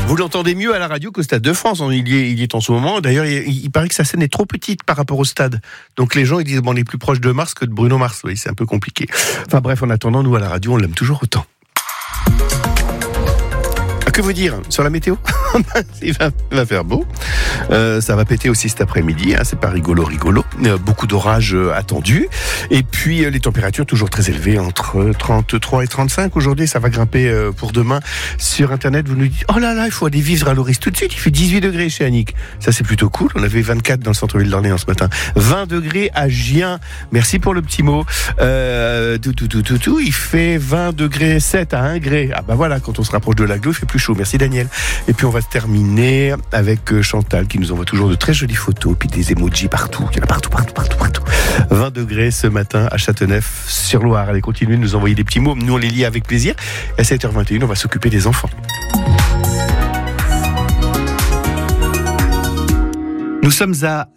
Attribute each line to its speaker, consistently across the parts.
Speaker 1: Vous l'entendez mieux à la radio qu'au Stade de France. Il y est en ce moment. D'ailleurs, il paraît que sa scène est trop petite par rapport au stade. Donc les gens, ils disent, on est plus proche de Mars que de Bruno Mars. Oui, c'est un peu compliqué. Enfin bref, en attendant, nous à la radio, on l'aime toujours autant. Que vous dire sur la météo? Il va faire beau. Ça va péter aussi cet après-midi. C'est pas rigolo. Beaucoup d'orages attendus. Et puis les températures toujours très élevées, entre 33 et 35. Aujourd'hui, ça va grimper pour demain. Sur Internet, vous nous dites, oh là là, il faut aller vivre à Loris tout de suite. Il fait 18 degrés chez Annick. Ça, c'est plutôt cool. On avait 24 dans le centre-ville d'Orléans ce matin. 20 degrés à Gien. Merci pour le petit mot. Il fait 20 degrés 7 à Ingré. Ah bah voilà, quand on se rapproche de l'Aglo, il fait plus chaud. Merci Daniel. Et puis on va se terminer avec Chantal qui nous envoie toujours de très jolies photos, puis des emojis partout. Il y en a partout. 20 degrés ce matin à Châteauneuf-sur-Loire. Allez, continuez de nous envoyer des petits mots. Nous, on les lit avec plaisir. À 7h21, on va s'occuper des enfants. Nous sommes à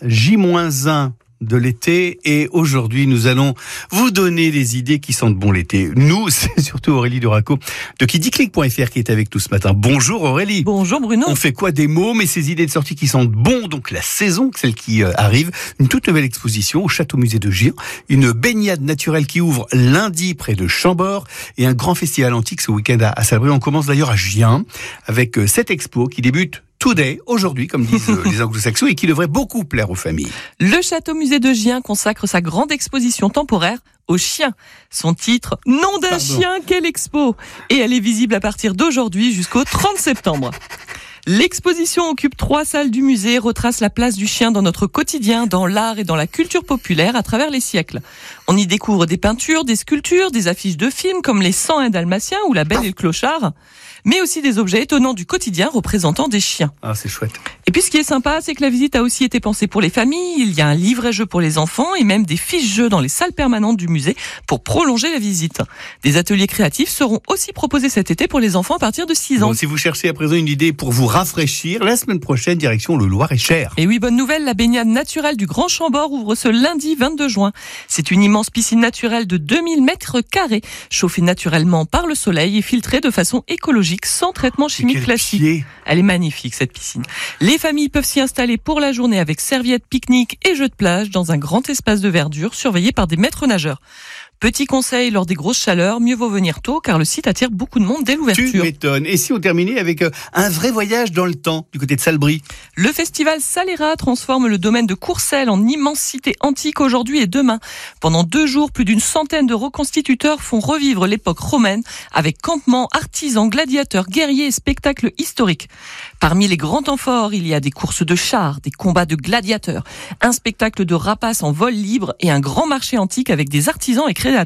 Speaker 1: J-1 de l'été et aujourd'hui nous allons vous donner des idées qui sentent bon l'été. Nous, c'est surtout Aurélie Duraco de kidiclick.fr qui est avec nous ce matin. Bonjour Aurélie.
Speaker 2: Bonjour Bruno.
Speaker 1: On fait quoi des mots, mais ces idées de sortie qui sentent bon, donc la saison, celle qui arrive, une toute nouvelle exposition au Château-Musée de Gien, une baignade naturelle qui ouvre lundi près de Chambord et un grand festival antique ce week-end à Salbris. On commence d'ailleurs à Gien avec cette expo qui débute Today, aujourd'hui, comme disent les anglo-saxons, et qui devrait beaucoup plaire aux familles.
Speaker 2: Le Château-Musée de Gien consacre sa grande exposition temporaire aux chiens. Son titre, Nom d'un chien, quelle expo! Et elle est visible à partir d'aujourd'hui jusqu'au 30 septembre. L'exposition occupe 3 salles du musée et retrace la place du chien dans notre quotidien, dans l'art et dans la culture populaire à travers les siècles. On y découvre des peintures, des sculptures, des affiches de films comme Les 101 Dalmatiens ou La Belle et le Clochard, mais aussi des objets étonnants du quotidien représentant des chiens.
Speaker 1: Ah, c'est chouette.
Speaker 2: Et puis ce qui est sympa, c'est que la visite a aussi été pensée pour les familles. Il y a un livret-jeu pour les enfants et même des fiches-jeux dans les salles permanentes du musée pour prolonger la visite. Des ateliers créatifs seront aussi proposés cet été pour les enfants à partir de 6 ans.
Speaker 1: Bon, si vous cherchez à présent une idée pour vous rafraîchir, la semaine prochaine, direction le Loir-et-Cher.
Speaker 2: Et oui, bonne nouvelle, la baignade naturelle du Grand Chambord ouvre ce lundi 22 juin. C'est une immense piscine naturelle de 2000 mètres carrés, chauffée naturellement par le soleil et filtrée de façon écologique, sans traitement chimique classique. Elle est magnifique, cette piscine. Les familles peuvent s'y installer pour la journée avec serviettes, pique-nique et jeux de plage dans un grand espace de verdure surveillé par des maîtres nageurs. Petit conseil, lors des grosses chaleurs, mieux vaut venir tôt car le site attire beaucoup de monde dès l'ouverture.
Speaker 1: Tu m'étonnes. Et si on terminait avec un vrai voyage dans le temps, du côté de Salbris?
Speaker 2: Le festival Saléra transforme le domaine de Courcelles en immense cité antique aujourd'hui et demain. Pendant 2 jours, plus d'une centaine de reconstituteurs font revivre l'époque romaine avec campements, artisans, gladiateurs, guerriers et spectacles historiques. Parmi les grands temps forts, il y a des courses de chars, des combats de gladiateurs, un spectacle de rapaces en vol libre et un grand marché antique avec des artisans et créateurs.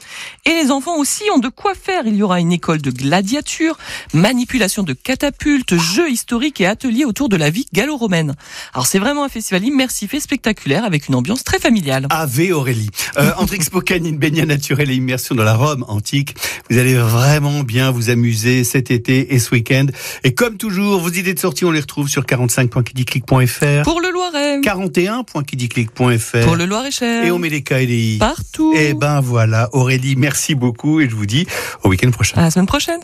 Speaker 2: Et les enfants aussi ont de quoi faire. Il y aura une école de gladiature, manipulation de catapultes, jeux historiques et ateliers autour de la vie gallo-romaine. Alors c'est vraiment un festival immersif et spectaculaire avec une ambiance très familiale.
Speaker 1: Ave Aurélie. Entre expo canine, baignade naturelle et immersion dans la Rome antique, vous allez vraiment bien vous amuser cet été et ce week-end. Et comme toujours, vos idées de sortie, on les retrouve sur 45.kidiclick.fr.
Speaker 2: Pour le Loiret.
Speaker 1: 41.kidiclick.fr.
Speaker 2: Pour le Loir-et-Cher.
Speaker 1: Et on met les K et les I.
Speaker 2: Partout.
Speaker 1: Et ben voilà, Aurélie, merci beaucoup et je vous dis au week-end prochain.
Speaker 2: À la semaine prochaine.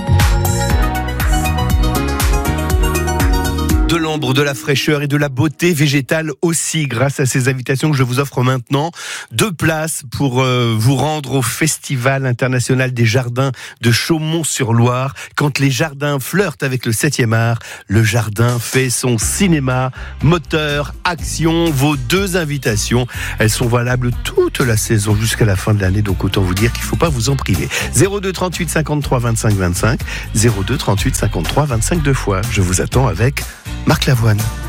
Speaker 1: De l'ombre, de la fraîcheur et de la beauté végétale aussi grâce à ces invitations que je vous offre maintenant. 2 places pour vous rendre au Festival international des jardins de Chaumont-sur-Loire. Quand les jardins flirtent avec le 7e art, le jardin fait son cinéma. Moteur, action, vos 2 invitations, elles sont valables toute la saison jusqu'à la fin de l'année. Donc autant vous dire qu'il ne faut pas vous en priver. 02 38 53 25 25, 02 38 53 25 2 fois. Je vous attends avec Marc Lavoine.